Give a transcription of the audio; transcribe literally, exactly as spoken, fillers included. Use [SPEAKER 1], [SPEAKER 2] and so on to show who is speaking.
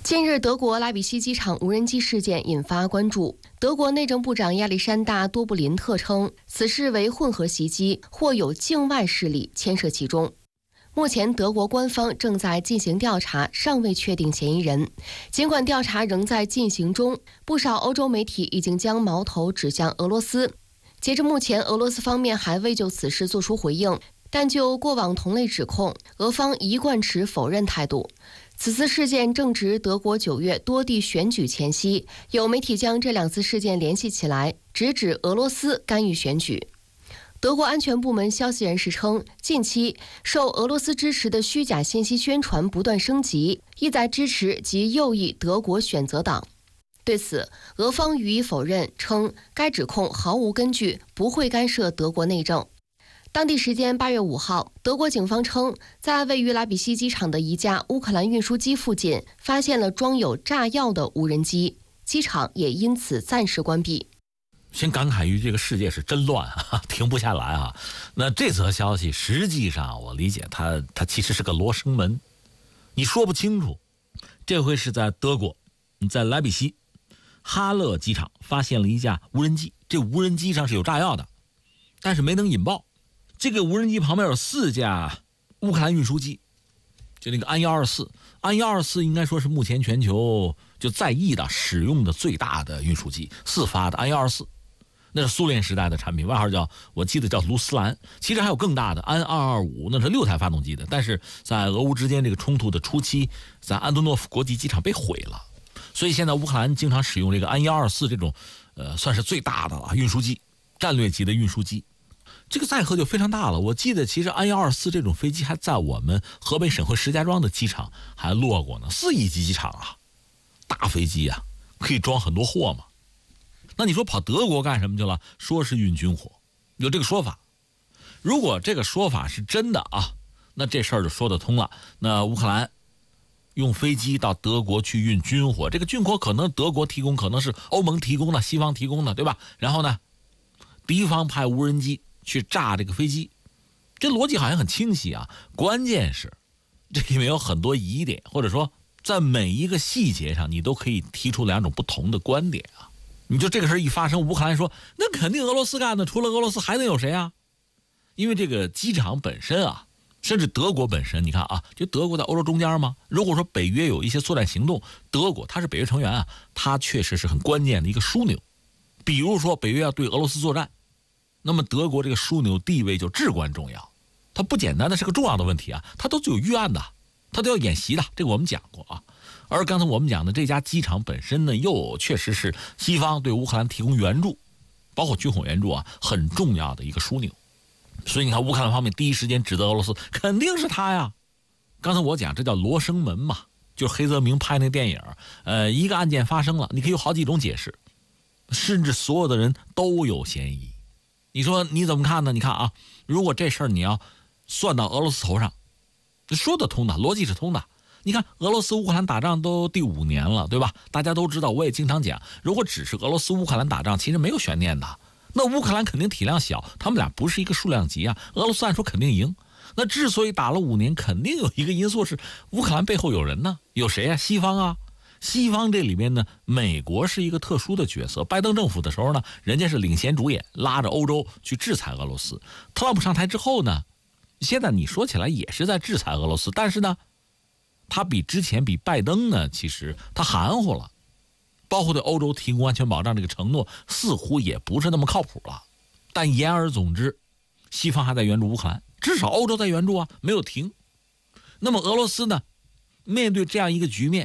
[SPEAKER 1] 近日，德国拉比锡机场无人机事件引发关注。德国内政部长亚历山大·多布林特称，此事为混合袭击，或有境外势力牵涉其中。目前，德国官方正在进行调查，尚未确定嫌疑人。尽管调查仍在进行中，不少欧洲媒体已经将矛头指向俄罗斯。截至目前，俄罗斯方面还未就此事作出回应，但就过往同类指控，俄方一贯持否认态度。此次事件正值德国九月多地选举前夕，有媒体将这两次事件联系起来，直指俄罗斯干预选举。德国安全部门消息人士称，近期受俄罗斯支持的虚假信息宣传不断升级，意在支持及右翼德国选择党。对此，俄方予以否认，称该指控毫无根据，不会干涉德国内政。当地时间八月五号，德国警方称，在位于拉比锡机场的一架乌克兰运输机附近发现了装有炸药的无人机，机场也因此暂时关闭。
[SPEAKER 2] 先感慨于这个世界是真乱啊，停不下来啊。那这则消息实际上我理解它它其实是个罗生门，你说不清楚。这回是在德国，在莱比锡哈勒机场发现了一架无人机，这无人机上是有炸药的，但是没能引爆。这个无人机旁边有四架乌克兰运输机，就那个安一二四，安一二四应该说是目前全球就在役的使用的最大的运输机，四发的安一二四，那是苏联时代的产品，外号叫我记得叫卢斯兰。其实还有更大的安二二五，那是六台发动机的，但是在俄乌之间这个冲突的初期，在安东诺夫国际机场被毁了，所以现在乌克兰经常使用这个安一二四这种，呃，算是最大的了运输机，战略级的运输机。这个载荷就非常大了，我记得其实安一二四这种飞机还在我们河北省会石家庄的机场还落过呢，四亿级机场啊，大飞机啊，可以装很多货嘛。那你说跑德国干什么去了？说是运军火，有这个说法。如果这个说法是真的啊，那这事儿就说得通了。那乌克兰用飞机到德国去运军火，这个军火可能德国提供，可能是欧盟提供的，西方提供的，对吧？然后呢，敌方派无人机去炸这个飞机，这逻辑好像很清晰啊。关键是这里面有很多疑点，或者说在每一个细节上你都可以提出两种不同的观点啊。你就这个事一发生，乌克兰说那肯定俄罗斯干的，除了俄罗斯还能有谁啊？因为这个机场本身啊，甚至德国本身，你看啊，就德国在欧洲中间嘛，如果说北约有一些作战行动，德国它是北约成员啊，它确实是很关键的一个枢纽。比如说北约要对俄罗斯作战，那么德国这个枢纽地位就至关重要，它不简单的是个重要的问题啊，它都有预案的，它都要演习的，这个我们讲过啊。而刚才我们讲的这家机场本身呢，又确实是西方对乌克兰提供援助，包括军火援助啊，很重要的一个枢纽。所以你看，乌克兰方面第一时间指责俄罗斯，肯定是他呀。刚才我讲这叫罗生门嘛，就是黑泽明拍那电影，呃，一个案件发生了，你可以有好几种解释，甚至所有的人都有嫌疑。你说你怎么看呢？你看啊，如果这事儿你要算到俄罗斯头上，说得通的，逻辑是通的。你看俄罗斯乌克兰打仗都第五年了，对吧？大家都知道，我也经常讲，如果只是俄罗斯乌克兰打仗，其实没有悬念的。那乌克兰肯定体量小，他们俩不是一个数量级啊。俄罗斯按说肯定赢，那之所以打了五年，肯定有一个因素是乌克兰背后有人呢，有谁啊？西方啊。西方这里面呢，美国是一个特殊的角色。拜登政府的时候呢，人家是领衔主演，拉着欧洲去制裁俄罗斯。特朗普上台之后呢，现在你说起来也是在制裁俄罗斯，但是呢，他比之前比拜登呢，其实他含糊了，包括对欧洲提供安全保障这个承诺，似乎也不是那么靠谱了。但言而总之，西方还在援助乌克兰，至少欧洲在援助啊，没有停。那么俄罗斯呢，面对这样一个局面，